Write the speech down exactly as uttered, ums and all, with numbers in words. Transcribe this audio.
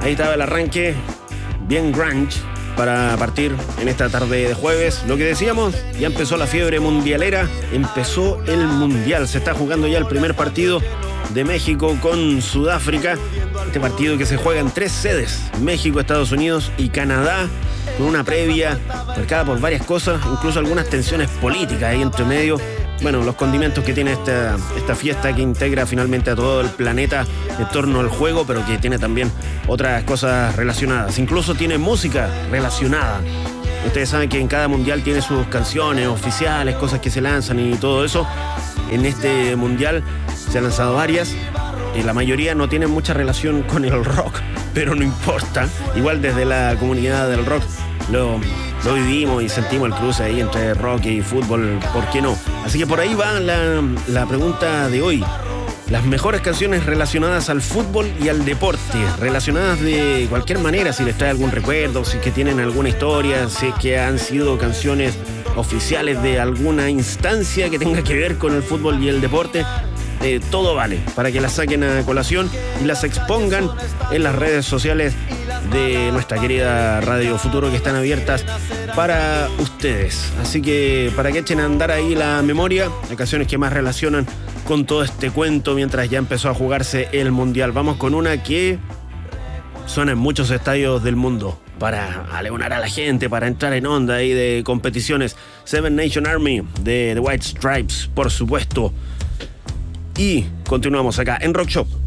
Ahí estaba el arranque, bien grunge, para partir en esta tarde de jueves. Lo que decíamos, ya empezó la fiebre mundialera, empezó el mundial. Se está jugando ya el primer partido de México con Sudáfrica. Este partido que se juega en tres sedes, México, Estados Unidos y Canadá, con una previa marcada por varias cosas, incluso algunas tensiones políticas ahí entre medio. Bueno, los condimentos que tiene esta, esta fiesta que integra finalmente a todo el planeta en torno al juego, pero que tiene también otras cosas relacionadas. Incluso tiene música relacionada. Ustedes saben que en cada mundial tiene sus canciones oficiales, cosas que se lanzan y todo eso. En este mundial se han lanzado varias y la mayoría no tienen mucha relación con el rock, pero no importa. Igual desde la comunidad del rock lo... Lo vivimos y sentimos el cruce ahí entre rock y fútbol, ¿por qué no? Así que por ahí va la, la pregunta de hoy. Las mejores canciones relacionadas al fútbol y al deporte, relacionadas de cualquier manera, si les trae algún recuerdo, si es que tienen alguna historia, si es que han sido canciones oficiales de alguna instancia que tenga que ver con el fútbol y el deporte. Eh, todo vale para que las saquen a colación y las expongan en las redes sociales de nuestra querida Radio Futuro, que están abiertas para ustedes. Así que para que echen a andar ahí la memoria, las canciones que más relacionan con todo este cuento mientras ya empezó a jugarse el Mundial. Vamos con una que suena en muchos estadios del mundo para aleonar a la gente, para entrar en onda ahí de competiciones. Seven Nation Army de The White Stripes, por supuesto. Y continuamos acá en Rock Shop.